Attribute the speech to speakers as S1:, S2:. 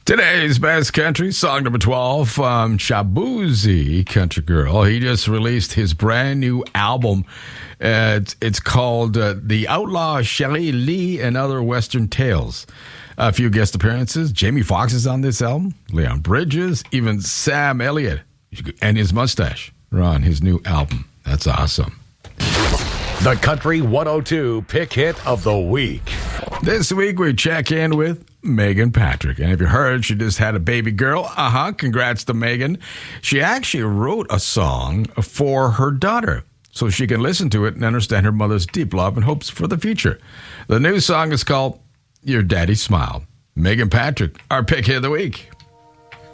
S1: Today's best country song number 12 from Shaboozey Country Girl. He just released his brand new album. It's called The Outlaw Shelley Lee and Other Western Tales. A few guest appearances. Jamie Foxx is on this album. Leon Bridges, even Sam Elliott and his mustache are on his new album. That's awesome.
S2: The Country 102 Pick Hit of the Week.
S1: This week we check in with Megan Patrick. And if you heard, she just had a baby girl. Congrats to Megan. She actually wrote a song for her daughter so she can listen to it and understand her mother's deep love and hopes for the future. The new song is called Your Daddy Smile. Megan Patrick, our Pick Hit of the Week.